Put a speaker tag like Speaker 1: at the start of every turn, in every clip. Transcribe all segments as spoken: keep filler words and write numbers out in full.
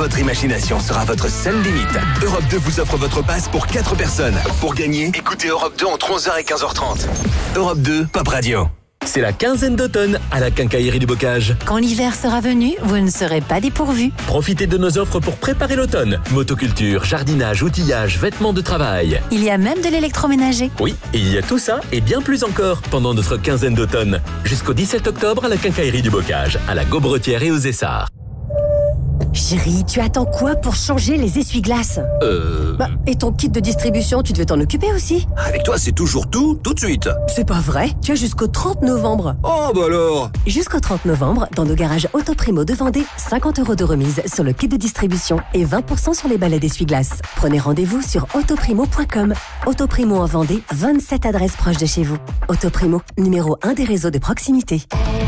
Speaker 1: votre imagination sera votre seule limite. Europe deux vous offre votre passe pour quatre personnes. Pour gagner, écoutez Europe deux entre onze heures et quinze heures trente. Europe deux, Pop Radio.
Speaker 2: C'est la quinzaine d'automne à la Quincaillerie du Bocage.
Speaker 3: Quand l'hiver sera venu, vous ne serez pas dépourvus.
Speaker 2: Profitez de nos offres pour préparer l'automne. Motoculture, jardinage, outillage, vêtements de travail.
Speaker 3: Il y a même de l'électroménager.
Speaker 2: Oui, et il y a tout ça et bien plus encore pendant notre quinzaine d'automne. Jusqu'au dix-sept octobre à la Quincaillerie du Bocage, à la Gaubretière et aux Essarts.
Speaker 4: Chérie, tu attends quoi pour changer les essuie-glaces ?
Speaker 2: Euh...
Speaker 4: Bah, et ton kit de distribution, tu devais t'en occuper aussi ?
Speaker 5: Avec toi, c'est toujours tout, tout de suite.
Speaker 4: C'est pas vrai, tu as jusqu'au trente novembre.
Speaker 5: Oh, bah alors.
Speaker 4: Jusqu'au trente novembre, dans nos garages Autoprimo de Vendée, cinquante euros de remise sur le kit de distribution et vingt pour cent sur les balais d'essuie-glaces. Prenez rendez-vous sur autoprimo point com. Autoprimo en Vendée, vingt-sept adresses proches de chez vous. Autoprimo, numéro un des réseaux de proximité.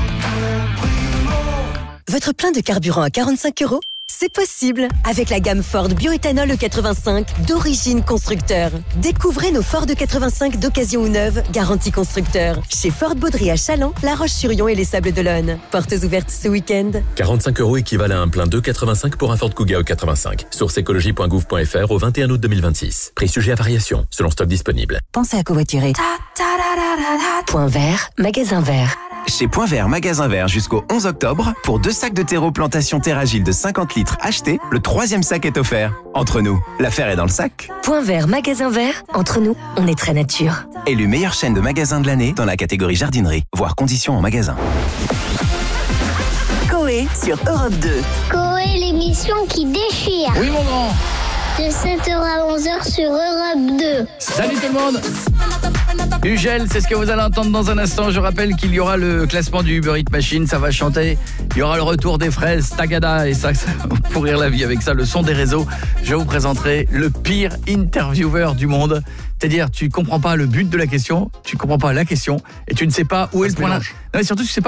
Speaker 4: Votre plein de carburant à quarante-cinq euros ? C'est possible avec la gamme Ford Bioéthanol E quatre-vingt-cinq d'origine constructeur. Découvrez nos Ford E quatre-vingt-cinq d'occasion ou neuve, garantie constructeur. Chez Ford Baudry à Châlons, La Roche-sur-Yon et les Sables d'Olonne. Portes ouvertes ce week-end.
Speaker 2: quarante-cinq euros équivalent à un plein d'E quatre-vingt-cinq pour un Ford Kuga E quatre-vingt-cinq. Source écologie point gouv point fr au vingt et un août deux mille vingt-six. Prix sujet à variation, selon stock disponible.
Speaker 4: Pensez à covoiturer. Point vert, magasin vert.
Speaker 6: Chez Point Vert, magasin vert jusqu'au onze octobre, pour deux sacs de terreau plantation Terragile de cinquante litres achetés, le troisième sac est offert. Entre nous, l'affaire est dans le sac.
Speaker 4: Point Vert, magasin vert. Entre nous, on est très nature.
Speaker 6: Élu meilleure chaîne de magasins de l'année dans la catégorie jardinerie. Voir conditions en magasin.
Speaker 7: Coé sur Europe deux.
Speaker 8: Coé, l'émission qui déchire.
Speaker 9: Oui, mon grand.
Speaker 8: De sept heures à onze heures sur Europe deux.
Speaker 9: Salut tout le monde. Ugel, c'est ce que vous allez entendre dans un instant. Je rappelle qu'il y aura le classement du Uber Eats Machine, ça va chanter. Il y aura le retour des fraises Tagada et ça, ça pour rire la vie avec ça, le son des réseaux. Je vous présenterai le pire intervieweur du monde. C'est-à-dire, tu comprends pas le but de la question, tu comprends pas la question et tu ne sais pas où est le point. Non, mais surtout tu sais pas